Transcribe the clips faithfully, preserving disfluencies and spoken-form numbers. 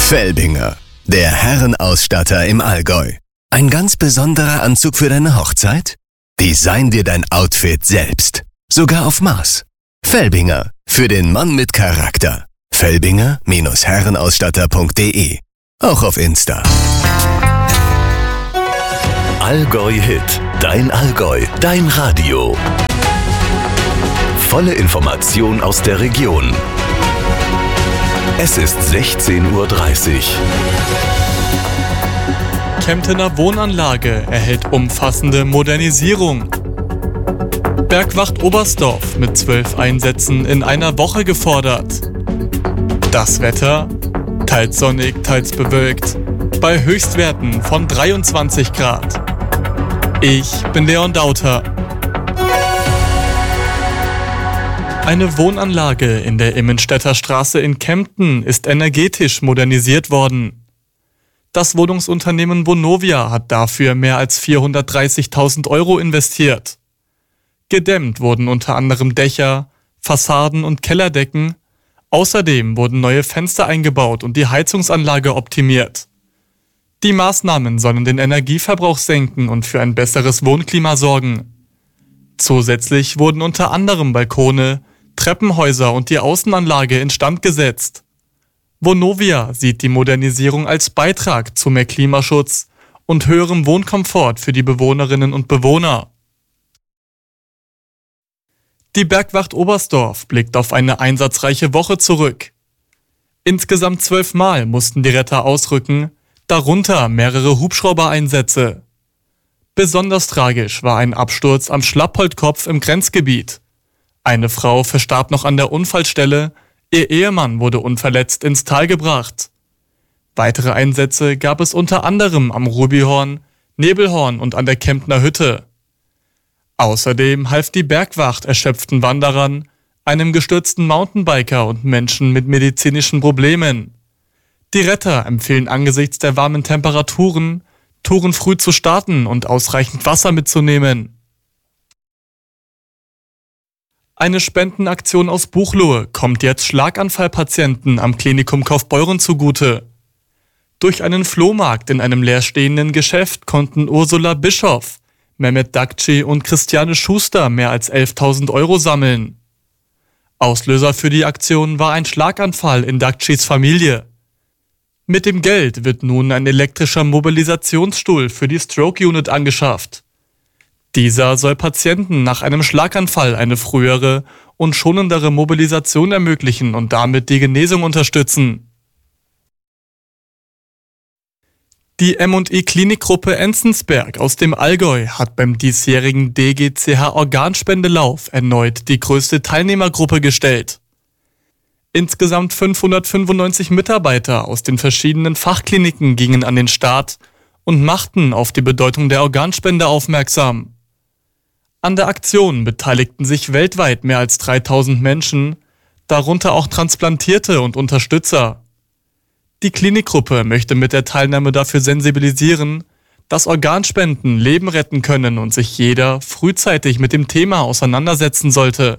Felbinger, der Herrenausstatter im Allgäu. Ein ganz besonderer Anzug für deine Hochzeit? Design dir dein Outfit selbst. Sogar auf Maß. Felbinger, für den Mann mit Charakter. Felbinger Herrenausstatter punkt de. Auch auf Insta. Allgäu Hit. Dein Allgäu. Dein Radio. Volle Information aus der Region. Es ist sechzehn Uhr dreißig. Kemptener Wohnanlage erhält umfassende Modernisierung. Bergwacht Oberstdorf mit zwölf Einsätzen in einer Woche gefordert. Das Wetter? Teils sonnig, teils bewölkt. Bei Höchstwerten von dreiundzwanzig Grad. Ich bin Leon Dauter. Eine Wohnanlage in der Immenstädter Straße in Kempten ist energetisch modernisiert worden. Das Wohnungsunternehmen Vonovia hat dafür mehr als vierhundertdreißigtausend Euro investiert. Gedämmt wurden unter anderem Dächer, Fassaden und Kellerdecken. Außerdem wurden neue Fenster eingebaut und die Heizungsanlage optimiert. Die Maßnahmen sollen den Energieverbrauch senken und für ein besseres Wohnklima sorgen. Zusätzlich wurden unter anderem Balkone, Treppenhäuser und die Außenanlage instand gesetzt. Vonovia sieht die Modernisierung als Beitrag zu mehr Klimaschutz und höherem Wohnkomfort für die Bewohnerinnen und Bewohner. Die Bergwacht Oberstdorf blickt auf eine einsatzreiche Woche zurück. Insgesamt zwölf Mal mussten die Retter ausrücken, darunter mehrere Hubschraubereinsätze. Besonders tragisch war ein Absturz am Schlappholtkopf im Grenzgebiet. Eine Frau verstarb noch an der Unfallstelle, ihr Ehemann wurde unverletzt ins Tal gebracht. Weitere Einsätze gab es unter anderem am Rubihorn, Nebelhorn und an der Kemptner Hütte. Außerdem half die Bergwacht erschöpften Wanderern, einem gestürzten Mountainbiker und Menschen mit medizinischen Problemen. Die Retter empfehlen angesichts der warmen Temperaturen, Touren früh zu starten und ausreichend Wasser mitzunehmen. Eine Spendenaktion aus Buchloe kommt jetzt Schlaganfallpatienten am Klinikum Kaufbeuren zugute. Durch einen Flohmarkt in einem leerstehenden Geschäft konnten Ursula Bischoff, Mehmet Dakci und Christiane Schuster mehr als elftausend Euro sammeln. Auslöser für die Aktion war ein Schlaganfall in Dakcis Familie. Mit dem Geld wird nun ein elektrischer Mobilisationsstuhl für die Stroke Unit angeschafft. Dieser soll Patienten nach einem Schlaganfall eine frühere und schonendere Mobilisation ermöglichen und damit die Genesung unterstützen. Die M und I Klinikgruppe Enzensberg aus dem Allgäu hat beim diesjährigen D G C H Organspendelauf erneut die größte Teilnehmergruppe gestellt. Insgesamt fünfhundertfünfundneunzig Mitarbeiter aus den verschiedenen Fachkliniken gingen an den Start und machten auf die Bedeutung der Organspende aufmerksam. An der Aktion beteiligten sich weltweit mehr als dreitausend Menschen, darunter auch Transplantierte und Unterstützer. Die Klinikgruppe möchte mit der Teilnahme dafür sensibilisieren, dass Organspenden Leben retten können und sich jeder frühzeitig mit dem Thema auseinandersetzen sollte.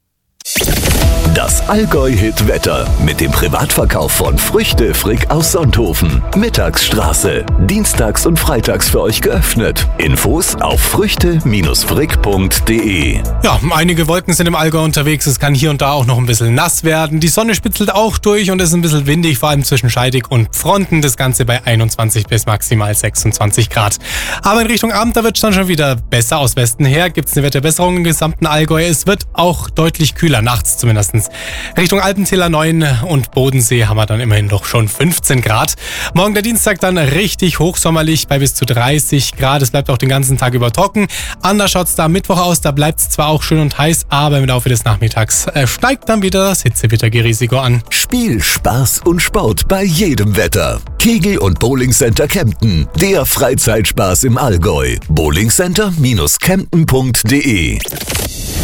Das Allgäu-Hit-Wetter mit dem Privatverkauf von Früchte Frick aus Sonthofen. Mittagsstraße. Dienstags und freitags für euch geöffnet. Infos auf früchte frick punkt de. Ja, einige Wolken sind im Allgäu unterwegs. Es kann hier und da auch noch ein bisschen nass werden. Die Sonne spitzelt auch durch und es ist ein bisschen windig, vor allem zwischen Scheidig und Pfronten. Das Ganze bei einundzwanzig bis maximal sechsundzwanzig Grad. Aber in Richtung Abend, da wird es dann schon wieder besser. Aus Westen her gibt es eine Wetterbesserung im gesamten Allgäu. Es wird auch deutlich kühler, nachts zumindest. Richtung Alpentäler neun und Bodensee haben wir dann immerhin doch schon fünfzehn Grad. Morgen der Dienstag dann richtig hochsommerlich bei bis zu dreißig Grad. Es bleibt auch den ganzen Tag über trocken. Anders schaut es da am Mittwoch aus. Da bleibt es zwar auch schön und heiß, aber im Laufe des Nachmittags äh, steigt dann wieder das Hitzewittergerisiko an. Spiel, Spaß und Sport bei jedem Wetter. Kegel- und Bowling Center Kempten. Der Freizeitspaß im Allgäu. bowlingcenter Bindestrich kempten punkt de.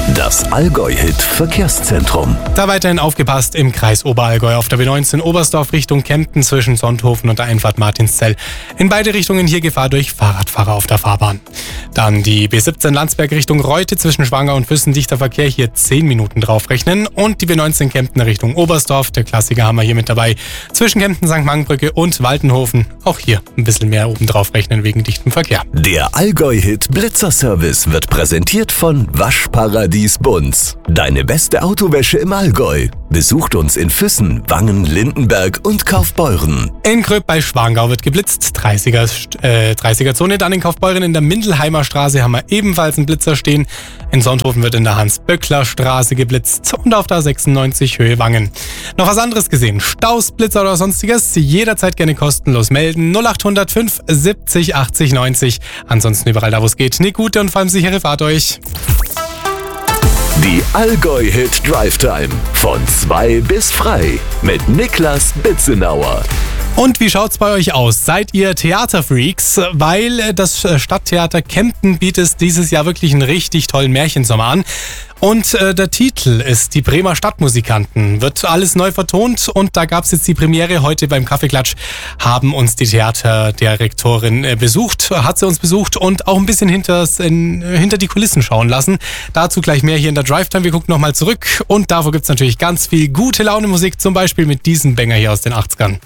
Das Allgäu-Hit Verkehrszentrum. Da weiterhin aufgepasst im Kreis Oberallgäu auf der B neunzehn Oberstdorf Richtung Kempten zwischen Sonthofen und der Einfahrt Martinszell. In beide Richtungen hier Gefahr durch Fahrradfahrer auf der Fahrbahn. Dann die B siebzehn Landsberg Richtung Reute zwischen Schwangau und Füssen, dichter Verkehr, hier zehn Minuten draufrechnen. Und die B neunzehn Kempten Richtung Oberstdorf, der Klassiker haben wir hier mit dabei. Zwischen Kempten, Sankt Mangenbrücke und Waltenhofen, auch hier ein bisschen mehr oben drauf rechnen wegen dichtem Verkehr. Der Allgäu-Hit Blitzerservice wird präsentiert von Waschparadies Bunz. Deine beste Autowäsche im Allgäu. Besucht uns in Füssen, Wangen, Lindenberg und Kaufbeuren. In Gröb bei Schwangau wird geblitzt, dreißiger, äh, dreißiger Zone. Dann in Kaufbeuren in der Mindelheimer Straße haben wir ebenfalls einen Blitzer stehen. In Sonthofen wird in der Hans-Böckler-Straße geblitzt und auf der sechsundneunzig Höhe Wangen. Noch was anderes gesehen? Staus, Blitzer oder sonstiges? Jederzeit gerne kostenlos melden. null acht null fünf siebzig achtzig neunzig. Ansonsten überall da, wo es geht. Eine gute und vor allem sichere Fahrt euch. Die Allgäu-Hit Drive Time von zwei bis frei mit Niklas Bitzenauer. Und wie schaut's bei euch aus? Seid ihr Theaterfreaks? Weil das Stadttheater Kempten bietet dieses Jahr wirklich einen richtig tollen Märchensommer an. Und äh, der Titel ist Die Bremer Stadtmusikanten. Wird alles neu vertont und da gab's jetzt die Premiere. Heute beim Kaffeeklatsch haben uns die Theaterdirektorin äh, besucht, hat sie uns besucht und auch ein bisschen hinters, in, hinter die Kulissen schauen lassen. Dazu gleich mehr hier in der Drive Time. Wir gucken nochmal zurück und davor gibt's natürlich ganz viel gute Laune Musik, zum Beispiel mit diesem Banger hier aus den achtzigern.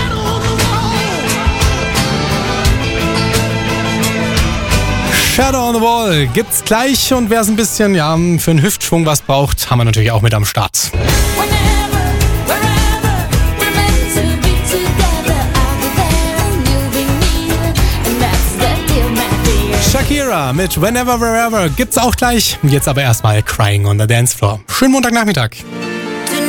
Shadow on the Wall gibt's gleich und wer es ein bisschen ja, für einen Hüftschwung was braucht, haben wir natürlich auch mit am Start. Shakira mit Whenever, Wherever gibt's auch gleich. Jetzt aber erstmal Crying on the Dance Floor. Schönen Montagnachmittag.